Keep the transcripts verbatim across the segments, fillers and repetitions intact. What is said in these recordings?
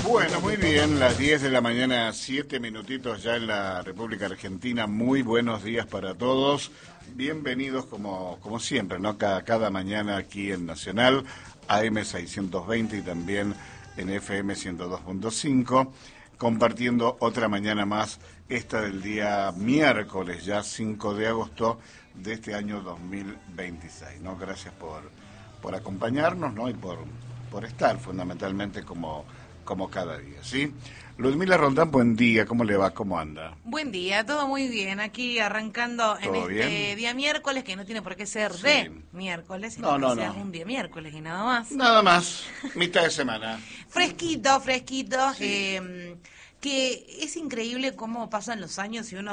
Bueno, muy bien, las diez de la mañana, siete minutitos ya en la República Argentina. Muy buenos días para todos. Bienvenidos como, como siempre, ¿no? Cada, cada mañana aquí en Nacional, A M seiscientos veinte y también en F M ciento dos punto cinco, compartiendo otra mañana más, esta del día miércoles, ya cinco de agosto de este año dos mil veintiséis, ¿no? Gracias por, por acompañarnos, ¿no? Y por, por estar fundamentalmente como... como cada día, ¿sí? Ludmila Rondán, buen día, ¿cómo le va? ¿Cómo anda? Buen día, todo muy bien, aquí arrancando en este bien? día miércoles, que no tiene por qué ser Sí. de miércoles, sino No, no, que sea no. un día miércoles y nada más. Nada más, mitad de semana. Fresquito, fresquito, Sí. eh, que es increíble cómo pasan los años y uno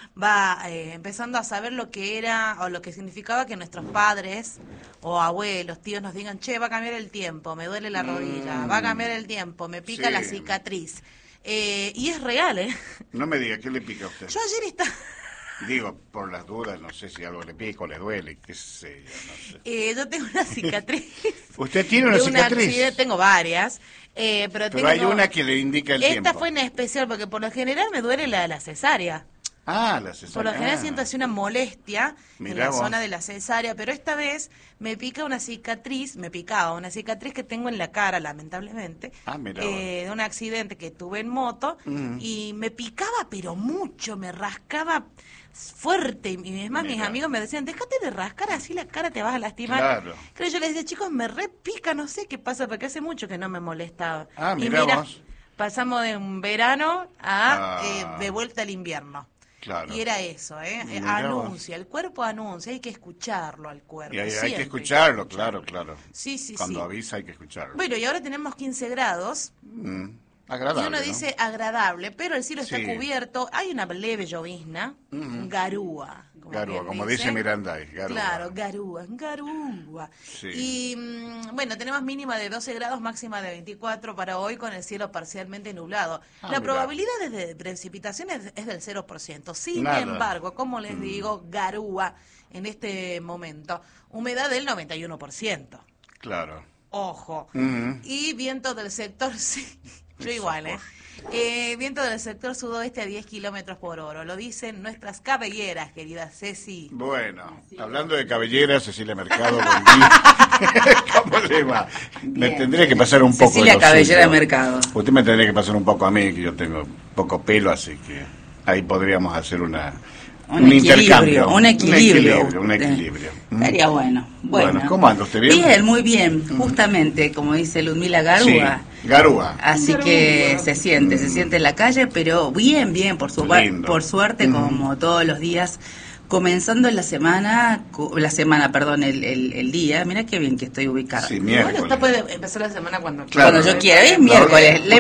va eh, empezando a saber lo que era o lo que significaba que nuestros padres o abuelos, tíos nos digan, che, va a cambiar el tiempo, me duele la rodilla, Mm. va a cambiar el tiempo, me pica Sí. la cicatriz. Eh, y es real, ¿eh? No me diga, ¿qué le pica a usted? Yo ayer estaba... Digo, por las dudas, no sé si algo le pica o le duele, qué sé yo, no sé. Eh, yo tengo una cicatriz. ¿Usted tiene una de cicatriz? accidente, tengo varias, eh, pero, Pero tengo... hay una que le indica el Esta tiempo. fue en especial, porque por lo general me duele la, la cesárea. Ah, la cesárea. Por lo general Ah. siento así una molestia en Mirá la vos. zona de la cesárea, pero esta vez me pica una cicatriz, me picaba una cicatriz que tengo en la cara, lamentablemente, Ah, mirá eh, de un accidente que tuve en moto, Mm. y me picaba pero mucho, me rascaba fuerte, y es más, mis Mirá. amigos me decían, déjate de rascar así la cara, te vas a lastimar. Claro. Creo yo les decía, chicos, me repica, no sé qué pasa, porque hace mucho que no me molestaba. Ah, y mirá mira, vos. pasamos de un verano a Ah. eh, de vuelta al invierno. Claro. Y era eso, ¿eh? Mirá Anuncia, el cuerpo anuncia, hay que escucharlo al cuerpo. Y hay, hay siempre que escucharlo, claro, claro. Sí, sí, Cuando sí. avisa hay que escucharlo. Bueno, y ahora tenemos quince grados, Mm, agradable, y uno ¿no? dice agradable, pero el cielo Sí. está cubierto, hay una leve llovizna, Ujú. garúa. Como Garúa, bien como dice dicen. Mirandais, garúa. Claro, garúa, garúa. Sí. Y mm, bueno, tenemos mínima de doce grados, máxima de veinticuatro para hoy, con el cielo parcialmente nublado. Ah, La mirá. probabilidad de precipitaciones es del cero por ciento. Sin Nada. embargo, como les Mm. digo, garúa en este momento. Humedad del noventa y uno por ciento. Claro. Ojo. Ujú. Y viento del sector, sí, yo igual, ¿eh? Eh, viento del sector sudoeste a diez kilómetros por hora. Lo dicen nuestras cabelleras, querida Ceci. Bueno, hablando de cabellera, Cecilia Mercado, buen día. ¿Cómo le va? Me Bien. tendría que pasar un poco Cecilia de lo Cabellera suyo. Mercado. Usted me tendría que pasar un poco a mí, que yo tengo poco pelo, así que ahí podríamos hacer una Un, equilibrio, intercambio. un equilibrio. Un equilibrio, un equilibrio. ¿Mm? Estaría bueno. Bueno, Bueno, ¿cómo anda usted? ¿Bien? Bien, muy bien. Justamente, como dice Ludmila Garúa. Sí, Garúa. Así que se siente, se siente en la calle, pero bien, bien, por, su, Lindo. por suerte, Mm. como todos los días, comenzando la semana, co- la semana, perdón, el, el, el día. Mira qué bien que estoy ubicada. Sí, Bueno, miércoles. usted puede empezar la semana cuando Claro. Cuando yo quiera, es La- miércoles. La